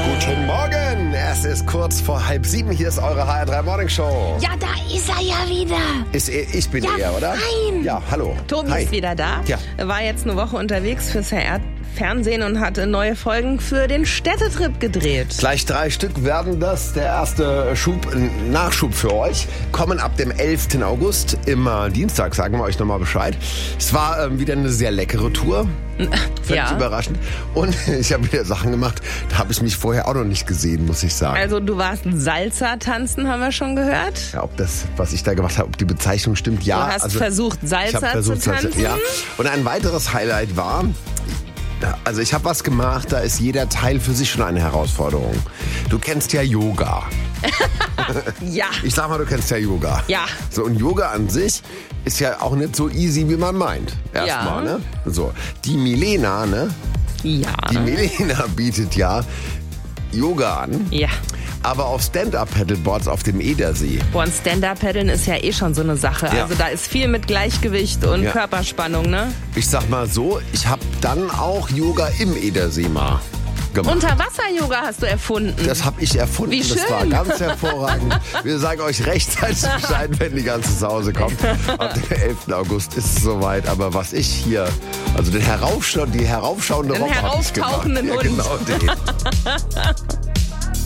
Guten Morgen, es ist kurz vor 6:30. Hier ist eure HR3 Morning Show. Ja, da ist er ja wieder. Ich bin er, oder? Fein. Ja, hallo. Tobi Hi. ist wieder da. Ja. Er war jetzt eine Woche unterwegs fürs Fernsehen und hat neue Folgen für den Städtetrip gedreht. Gleich 3 Stück werden das. Der erste Nachschub für euch. Kommen ab dem 11. August, immer Dienstag, sagen wir euch nochmal Bescheid. Es war wieder eine sehr leckere Tour. Völlig überraschend. Und ich habe wieder Sachen gemacht, da habe ich mich vorher auch noch nicht gesehen, muss ich sagen. Also du warst Salsa tanzen, haben wir schon gehört. Ja, ob das, was ich da gemacht habe, ob die Bezeichnung stimmt, ja. Du hast versucht, Salsa zu tanzen. Ja. Und ein weiteres Highlight war, also ich habe was gemacht, da ist jeder Teil für sich schon eine Herausforderung. Du kennst ja Yoga. Ja. Ich sag mal, du kennst ja Yoga. Ja. So, und Yoga an sich ist ja auch nicht so easy, wie man meint. Erstmal, ne? So. Die Milena, ne? Ja. Die Milena bietet ja Yoga an. Ja. Aber auf Stand-Up-Paddleboards auf dem Edersee. Boah, ein Stand-Up-Paddeln ist ja eh schon so eine Sache. Ja. Also da ist viel mit Gleichgewicht und Körperspannung, ne? Ich sag mal so, ich habe dann auch Yoga im Edersee mal gemacht. Unterwasser-Yoga hast du erfunden. Das habe ich erfunden. Wie schön. Das war ganz hervorragend. Wir sagen euch rechtzeitig Bescheid, wenn die ganze zu Hause kommt. Ab dem 11. August ist es soweit. Aber was ich hier, also die heraufschauende Robbe habe ich gemacht. herauftauchenden Ja, Hund. genau den.